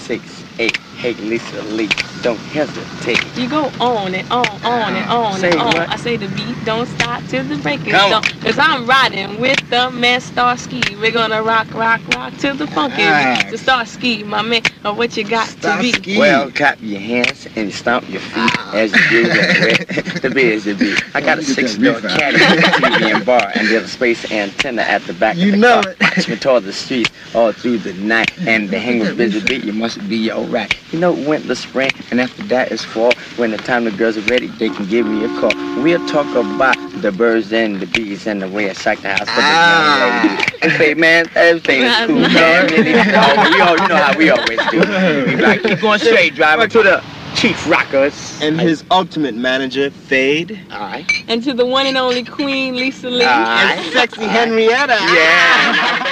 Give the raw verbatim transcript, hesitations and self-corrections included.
six, eight. Hey, Lisa Lee, don't hesitate. You go on and on, on and on Say and on. what? I say the beat don't stop till the break is Come done. on. Cause I'm riding with the man Starsky. We're gonna rock, rock, rock till the funky Nice. beat. The Starsky, my man, or what you got to be. Starsky. Well, clap your hands and stomp your feet as you do that. The beat is the beat. I got a six-door caddy, T V and bar, and there's a space antenna at the back You of the know car. it. Watch me toward the streets all through the night, and the hang with busy beat, you must be alright. You know, winter, spring, and after that is fall. When the time the girls are ready, they can give me a call. We'll talk about the birds and the bees and the way I shake the house for the Ah. young lady. Hey, man, everything is cool, Nice. man. Really, oh, you, all, you know how we always do. We be like, keep going straight, driver, to the Chief Rockers. And his ultimate manager, Fade. Alright. And to the one and only Queen Lisa Lee. Alright. And sexy Henrietta. Yeah.